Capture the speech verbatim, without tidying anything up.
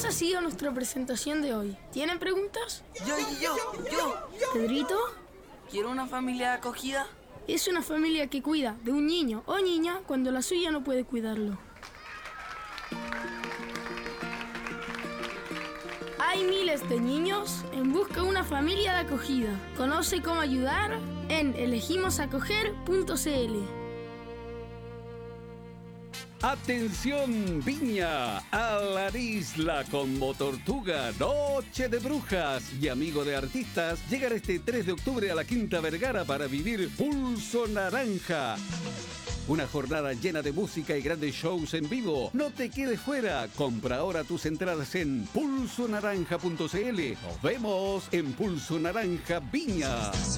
Esa ha sido nuestra presentación de hoy. ¿Tienen preguntas? Yo, yo, yo. ¿Pedrito? ¿Quiero una familia acogida? Es una familia que cuida de un niño o niña cuando la suya no puede cuidarlo. Hay miles de niños en busca de una familia de acogida. Conoce cómo ayudar en elegimos acoger punto c l. ¡Atención, Viña! A la isla con Motortuga, Noche de Brujas y Amigo de Artistas. Llegar este tres de octubre a la Quinta Vergara para vivir Pulso Naranja. Una jornada llena de música y grandes shows en vivo. No te quedes fuera. Compra ahora tus entradas en pulso naranja punto c l. Nos vemos en Pulso Naranja Viña.